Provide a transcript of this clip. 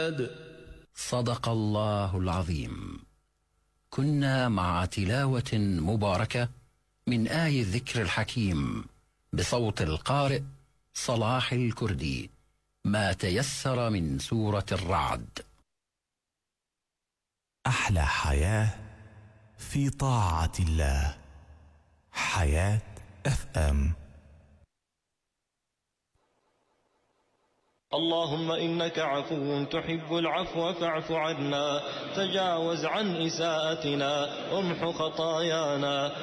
صدق الله العظيم. كنا مع تلاوة مباركة من آي الذكر الحكيم بصوت القارئ صلاح الكردي، ما تيسر من سورة الرعد. أحلى حياة في طاعة الله. حياة FM. اللهم إنك عفو تحب العفو فاعف عنا، تجاوز عن إساءتنا وامح خطايانا.